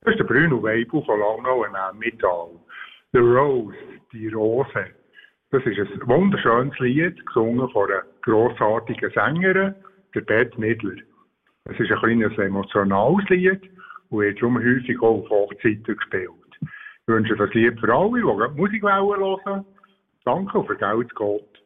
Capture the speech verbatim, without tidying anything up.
Das ist der Bruno Weibel von Langnau im Emmental. «The Rose», die Rose. Das ist ein wunderschönes Lied, gesungen von einer grossartigen Sängerin, der Bette Midler. Es ist ein kleines emotionales Lied und wird darum häufig auch auf Hochzeiten gespielt. Ich wünsche das Lied für alle, die Musik hören wollen. Danke und vergelt's Gott.